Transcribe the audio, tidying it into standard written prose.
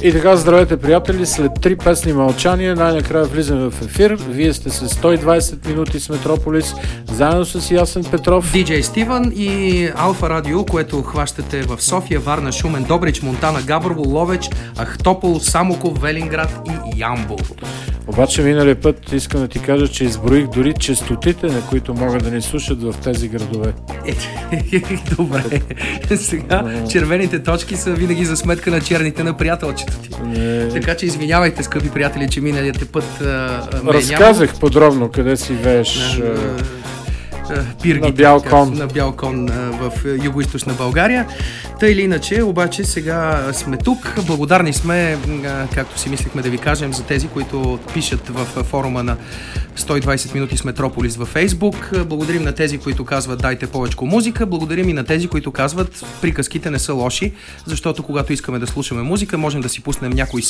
И така, здравейте, приятели, след 3 песни мълчания най-накрая влизаме в ефир. Вие сте с 120 минути с Метрополис, заедно с Ясен Петров, DJ Стивън и Алфа Радио, което хващате в София, Варна, Шумен, Добрич, Монтана, Габрово, Ловеч, Ахтопол, Самоков, Велинград и Ямбол. Обаче миналия път искам да ти кажа, че изброих дори честотите, на които могат да ни слушат в тези градове. Добре. Сега червените точки са винаги за сметка на черните на приятелчето ти. Така че извинявайте, скъпи приятели, че миналият път разказах подробно къде си вееш пиргите, на бял кон. На бял кон в югоизточна България. Та или иначе, обаче сега сме тук. Благодарни сме, както си мислихме да ви кажем, за тези, които пишат в форума на 120 минути с Метрополис във Фейсбук. Благодарим на тези, които казват дайте повече музика. Благодарим и на тези, които казват приказките не са лоши, защото когато искаме да слушаме музика, можем да си пуснем някой